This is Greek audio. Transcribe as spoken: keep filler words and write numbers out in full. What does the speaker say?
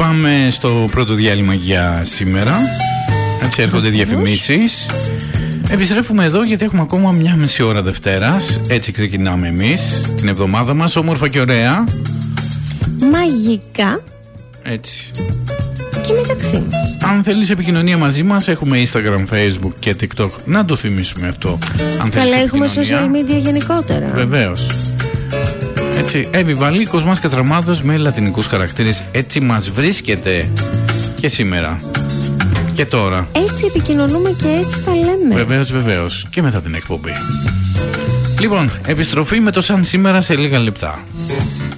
πάμε στο πρώτο διάλειμμα για σήμερα. Έτσι έρχονται διαφημίσεις. Επιστρέφουμε εδώ γιατί έχουμε ακόμα μια μισή ώρα Δευτέρας. Έτσι ξεκινάμε εμείς την εβδομάδα μας, όμορφα και ωραία. Μαγικά. Έτσι. Και μεταξύ μας. Αν θέλεις επικοινωνία μαζί μας, έχουμε Instagram, Facebook και TikTok. Να το θυμίσουμε αυτό. Αν Καλά, έχουμε social media γενικότερα. Βεβαίως. Έτσι, Εύη Βαλίκος, μας Κατραμάδος με λατινικούς χαρακτήρες. Έτσι μας βρίσκεται και σήμερα. Και τώρα. Έτσι επικοινωνούμε και έτσι τα λέμε. Βεβαίως, βεβαίως. Και μετά την εκπομπή. Λοιπόν, επιστροφή με το σαν σήμερα σε λίγα λεπτά.